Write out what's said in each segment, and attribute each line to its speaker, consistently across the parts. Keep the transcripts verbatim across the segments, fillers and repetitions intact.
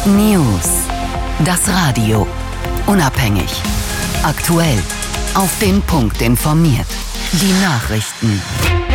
Speaker 1: News. Das Radio. Unabhängig. Aktuell. Auf den Punkt informiert. Die Nachrichten.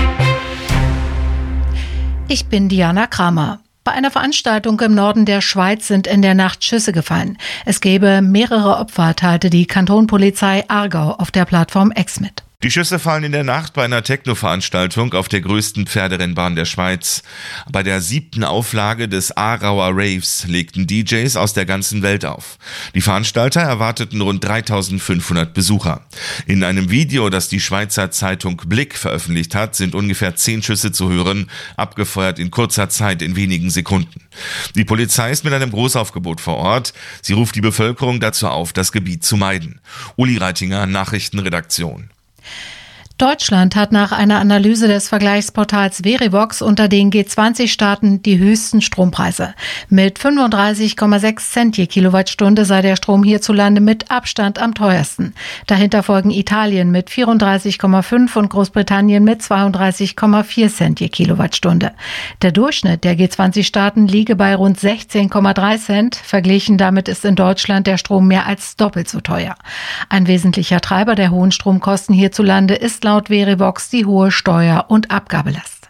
Speaker 2: Ich bin Diana Kramer. Bei einer Veranstaltung im Norden der Schweiz sind in der Nacht Schüsse gefallen. Es gebe mehrere Opfer, teilte die Kantonpolizei Aargau auf der Plattform X mit.
Speaker 3: Die Schüsse fallen in der Nacht bei einer Techno-Veranstaltung auf der größten Pferderennbahn der Schweiz. Bei der siebten Auflage des Aarauer Raves legten D Js aus der ganzen Welt auf. Die Veranstalter erwarteten rund dreitausendfünfhundert Besucher. In einem Video, das die Schweizer Zeitung Blick veröffentlicht hat, sind ungefähr zehn Schüsse zu hören, abgefeuert in kurzer Zeit in wenigen Sekunden. Die Polizei ist mit einem Großaufgebot vor Ort. Sie ruft die Bevölkerung dazu auf, das Gebiet zu meiden. Uli Reitinger, Nachrichtenredaktion.
Speaker 2: Deutschland hat nach einer Analyse des Vergleichsportals Verivox unter den G zwanzig Staaten die höchsten Strompreise. Mit fünfunddreißig Komma sechs Cent je Kilowattstunde sei der Strom hierzulande mit Abstand am teuersten. Dahinter folgen Italien mit vierunddreißig Komma fünf und Großbritannien mit zweiunddreißig Komma vier Cent je Kilowattstunde. Der Durchschnitt der G zwanzig Staaten liege bei rund sechzehn Komma drei Cent. Verglichen damit ist in Deutschland der Strom mehr als doppelt so teuer. Ein wesentlicher Treiber der hohen Stromkosten hierzulande ist laut Verivox die hohe Steuer- und Abgabelast.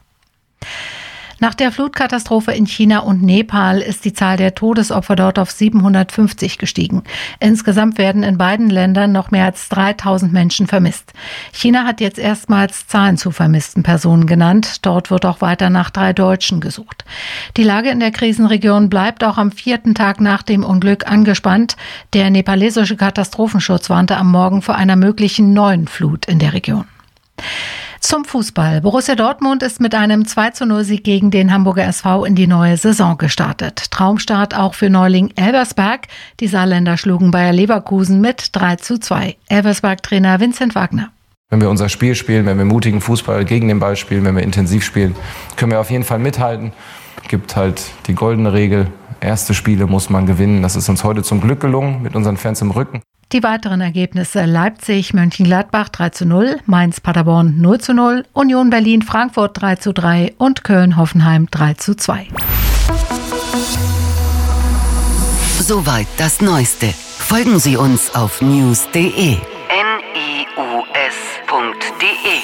Speaker 2: Nach der Flutkatastrophe in China und Nepal ist die Zahl der Todesopfer dort auf siebenhundertfünfzig gestiegen. Insgesamt werden in beiden Ländern noch mehr als dreitausend Menschen vermisst. China hat jetzt erstmals Zahlen zu vermissten Personen genannt. Dort wird auch weiter nach drei Deutschen gesucht. Die Lage in der Krisenregion bleibt auch am vierten Tag nach dem Unglück angespannt. Der nepalesische Katastrophenschutz warnte am Morgen vor einer möglichen neuen Flut in der Region. Zum Fußball. Borussia Dortmund ist mit einem zwei zu null Sieg gegen den Hamburger S V in die neue Saison gestartet. Traumstart auch für Neuling Elversberg. Die Saarländer schlugen Bayer Leverkusen mit drei zu zwei. Elversberg-Trainer Vincent Wagner.
Speaker 4: Wenn wir unser Spiel spielen, wenn wir mutigen Fußball gegen den Ball spielen, wenn wir intensiv spielen, können wir auf jeden Fall mithalten. Es gibt halt die goldene Regel, erste Spiele muss man gewinnen. Das ist uns heute zum Glück gelungen, mit unseren Fans im Rücken.
Speaker 2: Die weiteren Ergebnisse: Leipzig, Mönchengladbach drei zu null, Mainz, Paderborn null zu null, Union Berlin, Frankfurt drei zu drei und Köln, Hoffenheim drei zu zwei.
Speaker 1: Soweit das Neueste. Folgen Sie uns auf news punkt de. N I U S punkt de.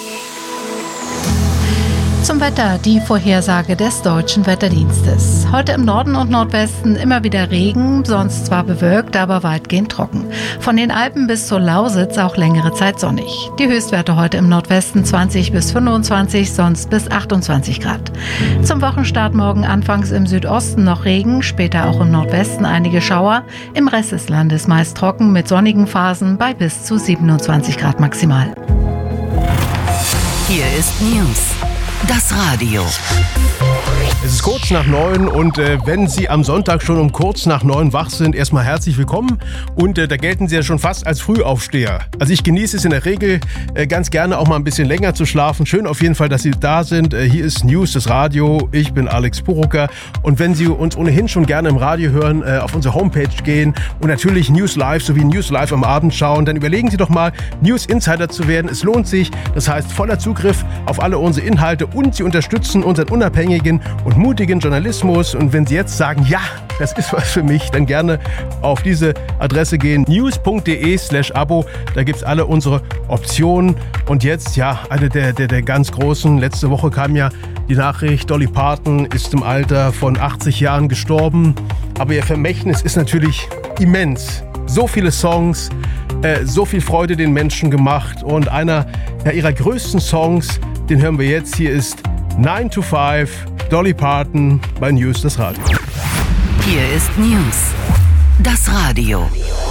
Speaker 2: Zum Wetter die Vorhersage des Deutschen Wetterdienstes. Heute im Norden und Nordwesten immer wieder Regen, sonst zwar bewölkt, aber weitgehend trocken. Von den Alpen bis zur Lausitz auch längere Zeit sonnig. Die Höchstwerte heute im Nordwesten zwanzig bis fünfundzwanzig, sonst bis achtundzwanzig Grad. Zum Wochenstart morgen anfangs im Südosten noch Regen, später auch im Nordwesten einige Schauer. Im Rest des Landes meist trocken mit sonnigen Phasen bei bis zu siebenundzwanzig Grad maximal.
Speaker 1: Hier ist News. Das Radio.
Speaker 5: Es ist kurz nach neun und äh, wenn Sie am Sonntag schon um kurz nach neun wach sind, erstmal herzlich willkommen und äh, da gelten Sie ja schon fast als Frühaufsteher. Also ich genieße es in der Regel äh, ganz gerne auch mal ein bisschen länger zu schlafen. Schön auf jeden Fall, dass Sie da sind. Äh, hier ist News, das Radio. Ich bin Alex Purucker und wenn Sie uns ohnehin schon gerne im Radio hören, äh, auf unsere Homepage gehen und natürlich News Live sowie News Live am Abend schauen, dann überlegen Sie doch mal, News Insider zu werden. Es lohnt sich. Das heißt voller Zugriff auf alle unsere Inhalte und Sie unterstützen unseren unabhängigen und mutigen Journalismus. Und wenn Sie jetzt sagen, ja, das ist was für mich, dann gerne auf diese Adresse gehen, news punkt de slash abo. Da gibt es alle unsere Optionen. Und jetzt, ja, eine der, der, der ganz großen. Letzte Woche kam ja die Nachricht, Dolly Parton ist im Alter von achtzig Jahren gestorben. Aber ihr Vermächtnis ist natürlich immens. So viele Songs, äh, so viel Freude den Menschen gemacht. Und einer ja, ihrer größten Songs, den hören wir jetzt. Hier ist nine to five, Dolly Parton bei News, das Radio.
Speaker 1: Hier ist News, das Radio.